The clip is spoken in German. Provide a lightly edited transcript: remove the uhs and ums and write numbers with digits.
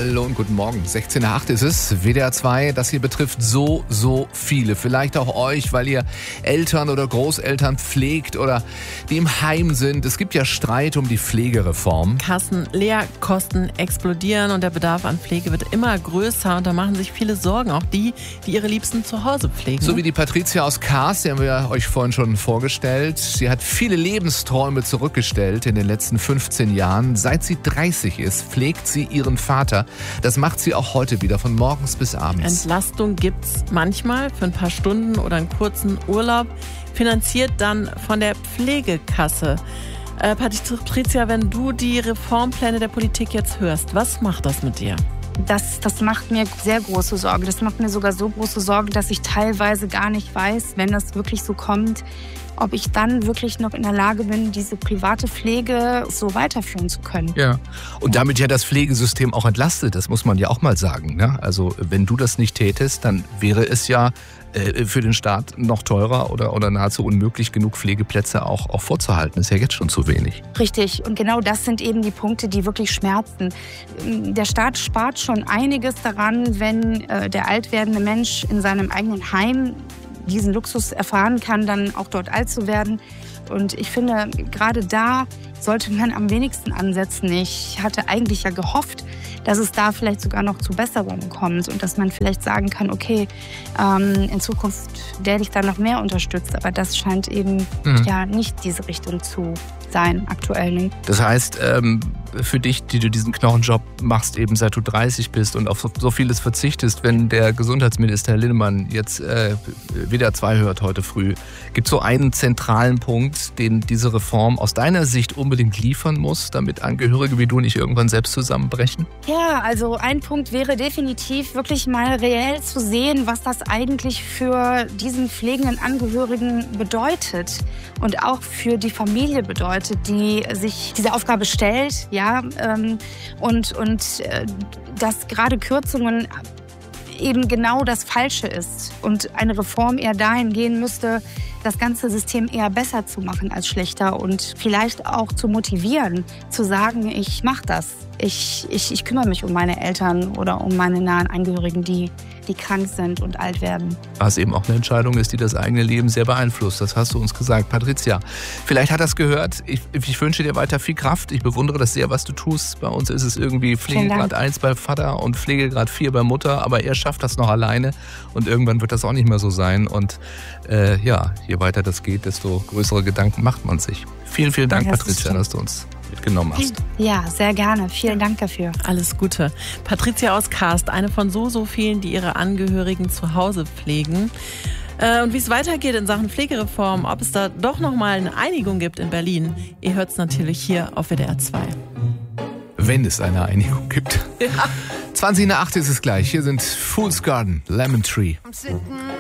Hallo und guten Morgen. 16:08 ist es, WDR 2. Das hier betrifft so viele. Vielleicht auch euch, weil ihr Eltern oder Großeltern pflegt oder die im Heim sind. Es gibt ja Streit um die Pflegereform. Kassenleerkosten explodieren und der Bedarf an Pflege wird immer größer. Und da machen sich viele Sorgen, auch die ihre Liebsten zu Hause pflegen. So wie die Patricia aus Kars, die haben wir euch vorhin schon vorgestellt. Sie hat viele Lebensträume zurückgestellt in den letzten 15 Jahren. Seit sie 30 ist, pflegt sie ihren Vater. Das macht sie auch heute wieder, von morgens bis abends. Entlastung gibt's manchmal für ein paar Stunden oder einen kurzen Urlaub, finanziert dann von der Pflegekasse. Patricia, wenn du die Reformpläne der Politik jetzt hörst, was macht das mit dir? Das macht mir sehr große Sorge. Das macht mir sogar so große Sorge, dass ich teilweise gar nicht weiß, wenn das wirklich so kommt, ob ich dann wirklich noch in der Lage bin, diese private Pflege so weiterführen zu können. Ja, und damit ja das Pflegesystem auch entlastet, das muss man ja auch mal sagen. Ne? Also wenn du das nicht tätest, dann wäre es ja für den Staat noch teurer oder nahezu unmöglich, genug Pflegeplätze auch vorzuhalten. Das ist ja jetzt schon zu wenig. Richtig. Und genau das sind eben die Punkte, die wirklich schmerzen. Der Staat spart schon einiges daran, wenn der alt werdende Mensch in seinem eigenen Heim diesen Luxus erfahren kann, dann auch dort alt zu werden. Und ich finde, gerade da sollte man am wenigsten ansetzen. Ich hatte eigentlich ja gehofft, dass es da vielleicht sogar noch zu Besserungen kommt und dass man vielleicht sagen kann, okay, in Zukunft werde ich da noch mehr unterstützt. Aber das scheint eben ja nicht diese Richtung zu sein, aktuell nicht. Das heißt, für dich, die du diesen Knochenjob machst, eben seit du 30 bist und auf so vieles verzichtest, wenn der Gesundheitsminister Herr Linnemann jetzt WDR 2 hört heute früh, gibt es so einen zentralen Punkt, den diese Reform aus deiner Sicht unbedingt liefern muss, damit Angehörige wie du nicht irgendwann selbst zusammenbrechen? Ja, also ein Punkt wäre definitiv wirklich mal reell zu sehen, was das eigentlich für diesen pflegenden Angehörigen bedeutet und auch für die Familie bedeutet, die sich diese Aufgabe stellt, ja, und dass gerade Kürzungen eben genau das Falsche ist und eine Reform eher dahin gehen müsste, das ganze System eher besser zu machen als schlechter und vielleicht auch zu motivieren, zu sagen, ich mache das. Ich kümmere mich um meine Eltern oder um meine nahen Angehörigen, die krank sind und alt werden. Was eben auch eine Entscheidung ist, die das eigene Leben sehr beeinflusst. Das hast du uns gesagt. Patricia, vielleicht hat das gehört. Ich wünsche dir weiter viel Kraft. Ich bewundere das sehr, was du tust. Bei uns ist es irgendwie Pflegegrad 1 bei Vater und Pflegegrad 4 bei Mutter. Aber er schafft das noch alleine und irgendwann wird das auch nicht mehr so sein. Und je weiter das geht, desto größere Gedanken macht man sich. Vielen, vielen Dank, Patricia, dass du uns mitgenommen hast. Ja, sehr gerne. Vielen Dank dafür. Alles Gute. Patricia aus Kast, eine von so vielen, die ihre Angehörigen zu Hause pflegen. Und wie es weitergeht in Sachen Pflegereform, ob es da doch nochmal eine Einigung gibt in Berlin, ihr hört es natürlich hier auf WDR 2. Wenn es eine Einigung gibt. Ja. 20:08 ist es gleich. Hier sind Fool's Garden, Lemon Tree.